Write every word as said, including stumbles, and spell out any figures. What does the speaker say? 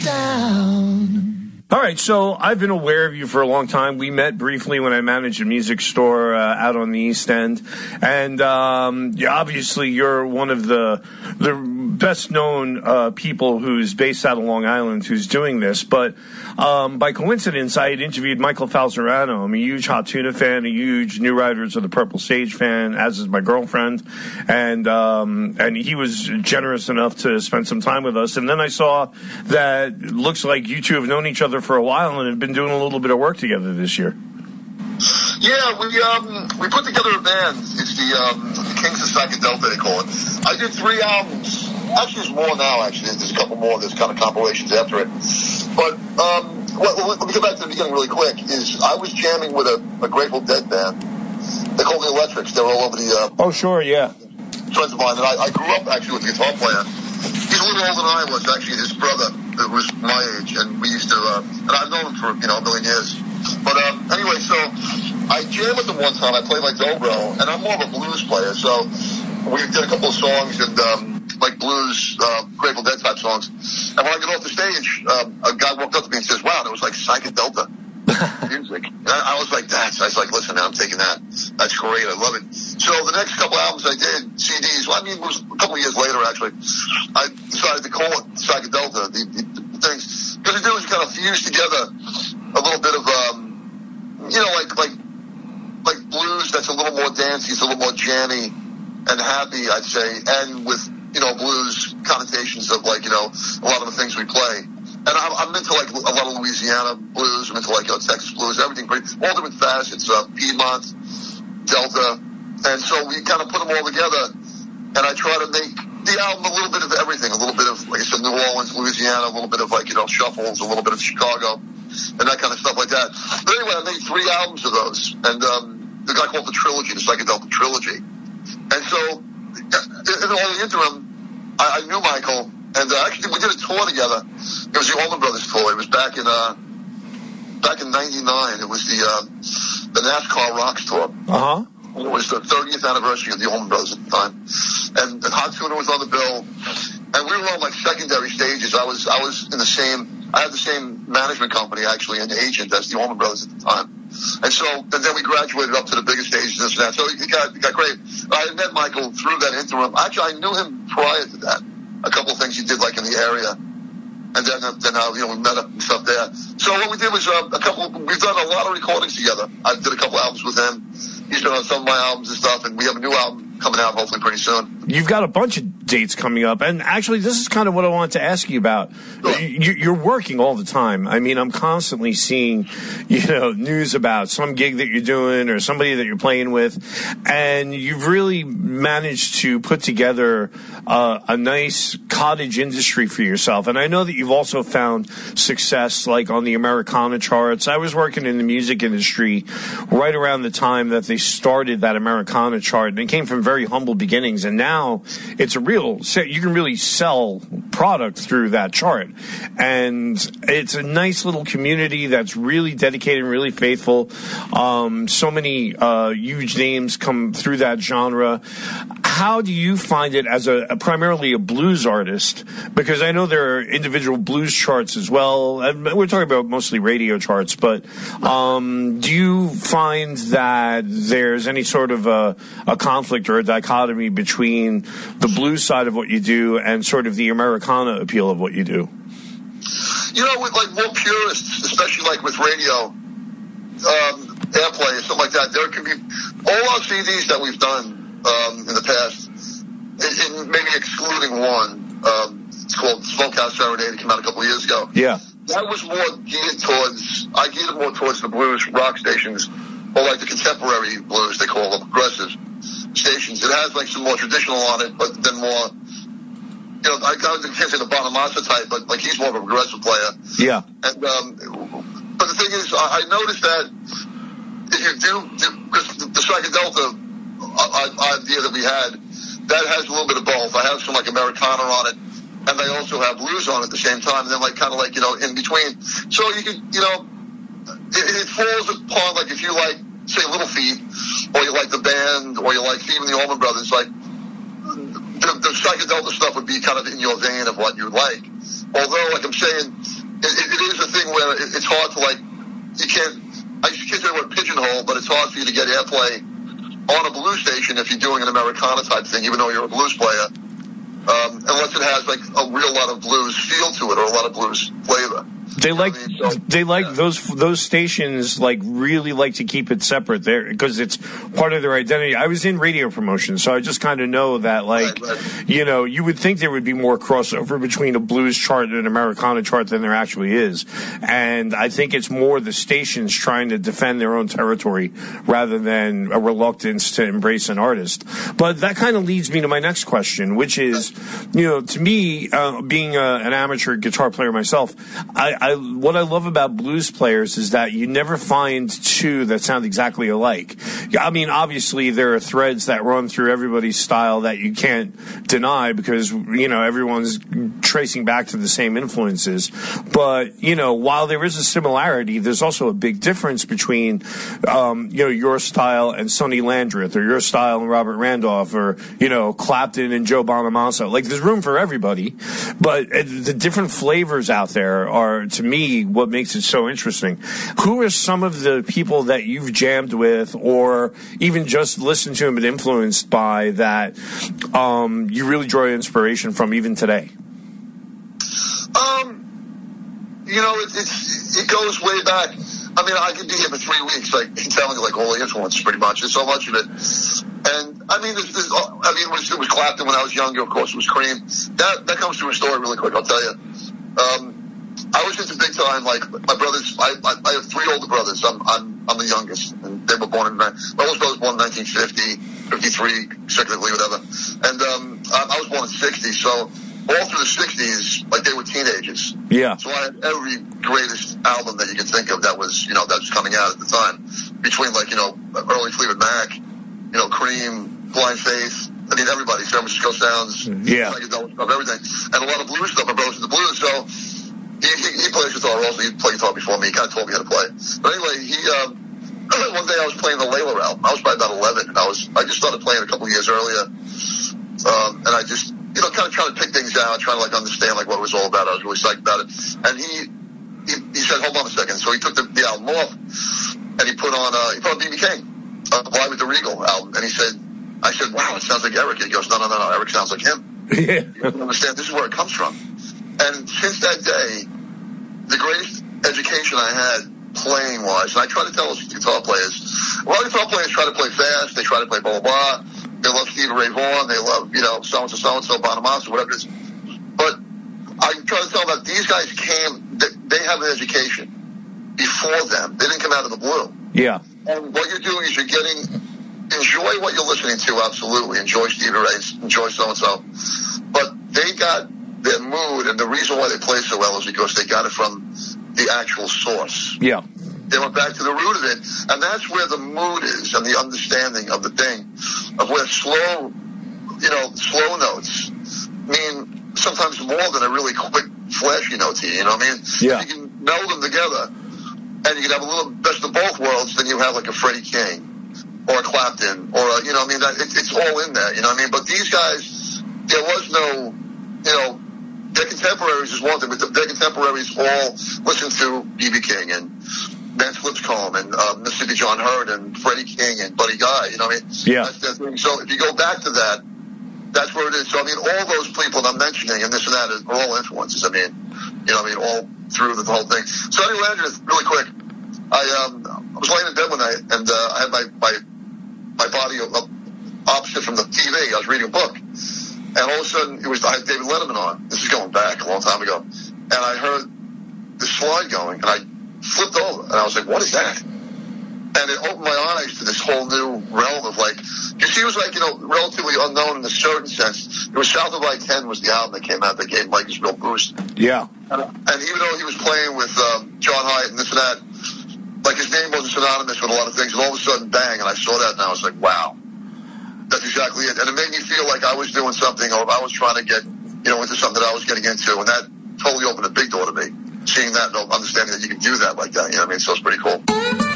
Down. All right, so I've been aware of you for a long time. We met briefly when I managed a music store uh, out on the East End, and um, yeah, obviously you're one of the the best known uh, people who's based out of Long Island who's doing this. But um, by coincidence, I had interviewed Michael Falzerano. I'm a huge Hot Tuna fan, a huge New Riders of the Purple Sage fan, as is my girlfriend, and um, and he was generous enough to spend some time with us. And then I saw that it looks like you two have known each other for a while and have been doing a little bit of work together this year. Yeah, we um we put together a band. It's the um Kings of Psychedelta, they call it. I did three albums. Actually, there's more now. Actually, there's a couple more. There's kind of compilations after it. But um, well, let me go back to the beginning really quick. Is I was jamming with a, a Grateful Dead band. They called the Electrics. They were all over the. Uh, oh, sure, yeah. Friends of mine, and I, I grew up actually with a guitar player. He's a little older than I was. Actually, his brother that was my age, and we used to. Uh, and I've known him for you know a million years. But um, anyway, so I jammed with him one time. I played like dobro, and I'm more of a blues player, so we did a couple of songs and um, like blues, uh, Grateful Dead type songs. And when I got off the stage, um, a guy walked up to me and says, "Wow, it was like Psychedelta music." And I, I was like, "That's." I was like, "Listen, I'm taking that. That's great. I love it." So the next couple albums I did, C Ds. Well, I mean, it was a couple of years later actually. I decided to call it Psychedelta. The, the, the things because it was kind of fused together. A little bit of, um, you know, like, like, like blues that's a little more dancey, it's a little more jammy and happy, I'd say, and with, you know, blues connotations of like, you know, a lot of the things we play. And I'm, I'm into like a lot of Louisiana blues, I'm into like, you know, Texas blues, everything great, all different facets, uh, Piedmont, Delta. And so we kind of put them all together and I try to make the album a little bit of everything, a little bit of, like I said, New Orleans, Louisiana, a little bit of like, you know, shuffles, a little bit of Chicago. And that kind of stuff like that. But anyway, I made three albums of those. And um, the guy called the Trilogy, the Psychedelta Trilogy. And so, in all the interim, I, I knew Michael. And uh, actually, we did a tour together. It was the Allman Brothers tour. It was back in uh, back in ninety-nine. It was the uh, the NASCAR Rocks tour. Uh-huh. It was the thirtieth anniversary of the Allman Brothers at the time. And, and Hot Tuna was on the bill. And we were on, like, secondary stages. I was I was in the same... I had the same management company, actually, and agent as the Allman Brothers at the time. And so, and then we graduated up to the biggest stages and this and that. So it got, it got great. I had met Michael through that interim. Actually, I knew him prior to that. A couple of things he did, like, in the area. And then, uh, then uh, you know, we met up and stuff there. So what we did was uh, a couple, we've done a lot of recordings together. I did a couple albums with him. He's been on some of my albums and stuff, and we have a new album coming out hopefully pretty soon. You've got a bunch of dates coming up, and actually this is kind of what I wanted to ask you about. Sure. You're working all the time. I mean, I'm constantly seeing, you know, news about some gig that you're doing or somebody that you're playing with, and you've really managed to put together uh, a nice cottage industry for yourself. And I know that you've also found success, like on the Americana charts. I was working in the music industry right around the time that they started that Americana chart, and it came from very humble beginnings, and now it's a real, you can really sell product through that chart, and it's a nice little community that's really dedicated and really faithful. Um, so many uh, huge names come through that genre. How do you find it as a, a primarily a blues artist? Because I know there are individual blues charts as well. We're talking about mostly radio charts, but um, do you find that there's any sort of a, a conflict or a dichotomy between the blues side of what you do and sort of the Americana appeal of what you do? You know, with like more purists, especially like with radio, um, airplay and stuff like that, there can be all our C Ds that we've done um, in the past, in, in maybe excluding one. Um, it's called Smokehouse Serenade. It came out a couple of years ago. Yeah. That was more geared towards, I geared it more towards the blues rock stations, or like the contemporary blues, they call them, progressive stations. It has like some more traditional on it, but then more, you know, I can't say the Bonamassa type, but like he's more of a progressive player. Yeah. And, um, but the thing is, I, I noticed that if you do, because the, the Psychedelta idea that we had, that has a little bit of both. I have some like Americana on it, and I also have blues on it at the same time, and then like kind of like, you know, in between. So you can, you know, it, it falls upon like if you like, say, Little Feat, or you like the band, or you like Stephen the Allman Brothers, like the, the Psychedelta stuff would be kind of in your vein of what you like. Although, like I'm saying, it, it is a thing where it, it's hard to, like, you can't, I can't say the word pigeonhole, but it's hard for you to get airplay on a blues station if you're doing an Americana type thing, even though you're a blues player, um, unless it has, like, a real lot of blues feel to it or a lot of blues flavor. They like I mean? so, they like yeah. those those stations like really like to keep it separate there because it's part of their identity. I was in radio promotion, so I just kind of know that like right, right. you know you would think there would be more crossover between a blues chart and an Americana chart than there actually is, and I think it's more the stations trying to defend their own territory rather than a reluctance to embrace an artist. But that kind of leads me to my next question, which is, you know, to me, uh, being a, an amateur guitar player myself, I. I, what I love about blues players is that you never find two that sound exactly alike. I mean, obviously there are threads that run through everybody's style that you can't deny because, you know, everyone's tracing back to the same influences. But, you know, while there is a similarity, there's also a big difference between, um, you know, your style and Sonny Landreth or your style and Robert Randolph or, you know, Clapton and Joe Bonamassa. Like, there's room for everybody, but the different flavors out there are, to me, what makes it so interesting. Who are some of the people that you've jammed with or even just listened to and been influenced by that um, you really draw inspiration from even today? Um, you know, it, it's, it goes way back. I mean, I could be here for three weeks, like, telling you, like, all the influences, pretty much. There's so much of it. And, I mean, there's, there's, I mean, it was, it was Clapton when I was younger, of course, it was Cream. That, that comes to a story really quick, I'll tell you. Um, I was into big time, like, my brothers, I, I, I have three older brothers. I'm, I'm, I'm the youngest, and they were born in, my oldest brother was born in nineteen fifty, fifty-three, secondly, whatever. And, um, I, I was born in sixty, so all through the sixties, like, they were teenagers. Yeah. So I had every greatest album that you could think of that was, you know, that was coming out at the time. Between, like, you know, early Fleetwood Mac, you know, Cream, Blind Faith, I mean, everybody, San Francisco Sounds, yeah, stuff, everything. And a lot of blues stuff, my brother's in the blues, so he, he, he plays guitar also. He played guitar before me. He kind of taught me how to play. But anyway, he, um, one day I was playing the Layla album. I was probably about eleven, and I was, I just started playing a couple of years earlier. Um, and I just, you know, kind of trying to pick things out, trying to, like, understand, like, what it was all about. I was really psyched about it. And he, he, he said, hold on a second. So he took the, the album off, and he put on, uh, he put on B B King, uh, Live with the Regal album. And he said, I said, wow, it sounds like Eric. And he goes, no, no, no, no, Eric sounds like him. Yeah. You don't understand, this is where it comes from. And since that day, the greatest education I had playing-wise, and I try to tell those guitar players, a lot of guitar players try to play fast, they try to play blah, blah, blah. They love Stevie Ray Vaughan, they love, you know, so-and-so, so-and-so, Bonamassa, whatever it is. But I try to tell them that these guys came, they, they have an education before them. They didn't come out of the blue. Yeah. And what you're doing is you're getting, enjoy what you're listening to, absolutely. Enjoy Stevie Ray, enjoy so-and-so. But they got their mood, and the reason why they play so well is because they got it from the actual source. Yeah. They went back to the root of it, and that's where the mood is and the understanding of the thing, of where slow, you know, slow notes mean sometimes more than a really quick, flashy note to you, you know what I mean? Yeah. If you can meld them together, and you can have a little best of both worlds, then you have like a Freddie King, or a Clapton, or a, you know what I mean? That, it, it's all in there, you know what I mean? But these guys, there was no, you know, their contemporaries is one thing, but their contemporaries all listened to B B King and Vance Lipscomb and uh, Mississippi John Hurt and Freddie King and Buddy Guy, you know what I mean? Yeah. That's their thing. So if you go back to that, that's where it is. So, I mean, all those people I'm mentioning and this and that are all influences. I mean, you know what I mean? All through the whole thing. So anyway, Andrew, really quick, I um I was laying in bed one night and uh, I had my, my, my body up opposite from the T V. I was reading a book. And all of a sudden, it was I had David Letterman on. This is going back a long time ago. And I heard the slide going, and I flipped over, and I was like, what is that? And it opened my eyes to this whole new realm of, like, because he was, like, you know, relatively unknown in a certain sense. It was South of I ten was the album that came out that gave Mike his real boost. Yeah. And, and even though he was playing with um, John Hyatt and this and that, like, his name wasn't synonymous with a lot of things. And all of a sudden, bang, and I saw that, and I was like, wow. That's exactly it. And it made me feel like I was doing something, or if I was trying to get, you know, into something that I was getting into. And that totally opened a big door to me, seeing that and understanding that you can do that like that. You know what I mean? So it's pretty cool.